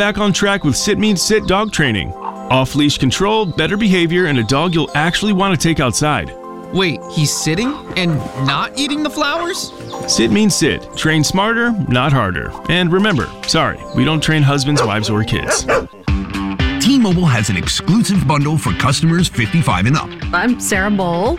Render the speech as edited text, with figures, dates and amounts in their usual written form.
Back on track with Sit Means Sit dog training. Off-leash control, better behavior, and a dog you'll actually want to take outside. Wait, he's sitting and not eating the flowers? Sit means sit. Train smarter, not harder. And remember, sorry, we don't train husbands, wives, or kids. T-Mobile has an exclusive bundle for customers 55 and up. I'm Sarah Bowl.